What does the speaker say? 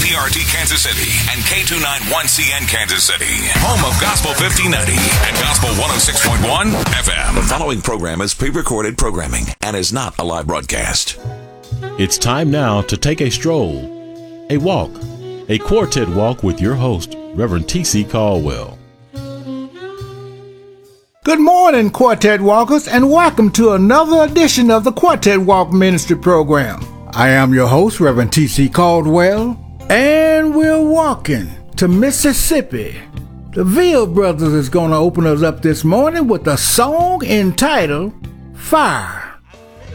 KZRT Kansas City and K291CN Kansas City, home of Gospel 1590 and Gospel 106.1 FM. The following program is pre-recorded programming and is not a live broadcast. It's time now to take a stroll, a walk, a quartet walk with your host, Reverend T.C. Caldwell. Good morning, Quartet Walkers, and welcome to another edition of the Quartet Walk Ministry Program. I am your host, Reverend T.C. Caldwell, and we're walking to Mississippi. The Veal Brothers is going to open us up this morning with a song entitled Fire.